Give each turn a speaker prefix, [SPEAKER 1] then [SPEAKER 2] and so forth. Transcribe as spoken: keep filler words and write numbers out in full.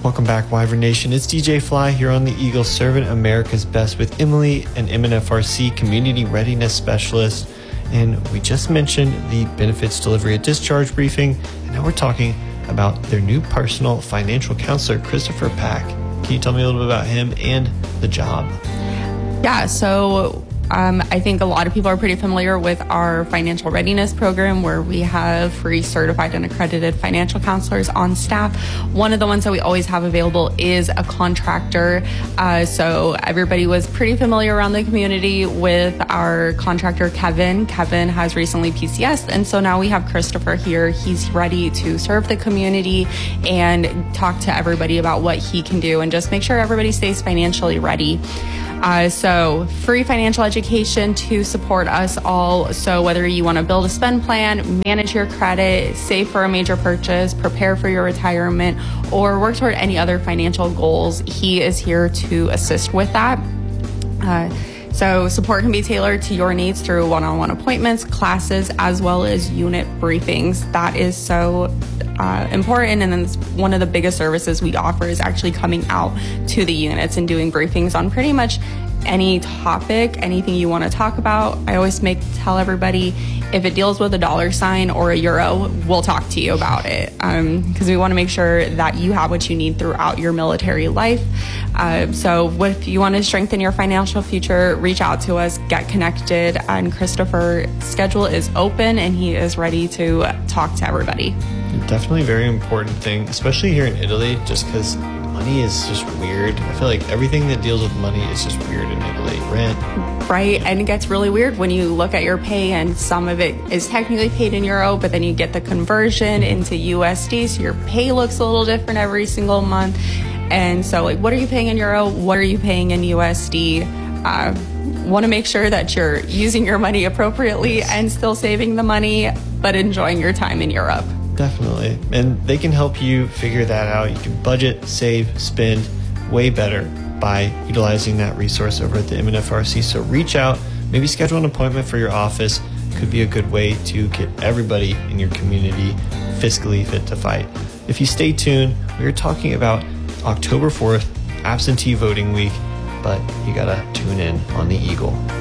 [SPEAKER 1] Welcome back, Wyvern Nation. It's D J Fly here on the Eagle, serving America's Best with Emily, an M N F R C Community Readiness Specialist. And we just mentioned the benefits delivery at discharge briefing, and now we're talking about their new personal financial counselor, Christopher Pack. Can you tell me a little bit about him and the job?
[SPEAKER 2] Yeah, so um, I think a lot of people are pretty familiar with our financial readiness program, where we have free certified and accredited financial counselors on staff. One of the ones that we always have available is a contractor. Uh, so everybody was pretty familiar around the community with our contractor, Kevin. Kevin has recently P C S, and so now we have Christopher here. He's ready to serve the community and talk to everybody about what he can do and just make sure everybody stays financially ready. Uh, so free financial education to support us all. So whether you want to build a spend plan, manage your credit, save for a major purchase, prepare for your retirement, or work toward any other financial goals, he is here to assist with that. Uh, So support can be tailored to your needs through one-on-one appointments, classes, as well as unit briefings. That is so uh, important. And then one of the biggest services we offer is actually coming out to the units and doing briefings on pretty much any topic, anything you want to talk about. I always make tell everybody, if it deals with a dollar sign or a euro, we'll talk to you about it, um, because we want to make sure that you have what you need throughout your military life. Uh, so if you want to strengthen your financial future, reach out to us, get connected, and Christopher's schedule is open and he is ready to talk to everybody.
[SPEAKER 1] Definitely a very important thing, especially here in Italy, just because money is just weird. I feel like everything that deals with money is just weird in Italy. Rent.
[SPEAKER 2] Right, and it gets really weird when you look at your pay and some of it is technically paid in euro, but then you get the conversion into U S D, so your pay looks a little different every single month. And so, like, what are you paying in euro? What are you paying in U S D? Uh, want to make sure that you're using your money appropriately and still saving the money, but enjoying your time in Europe.
[SPEAKER 1] Definitely. And they can help you figure that out. You can budget, save, spend way better by utilizing that resource over at the M N F R C. So reach out, maybe schedule an appointment for your office. Could be a good way to get everybody in your community fiscally fit to fight. If you stay tuned, we are talking about October fourth, absentee voting week, but you gotta tune in on the Eagle.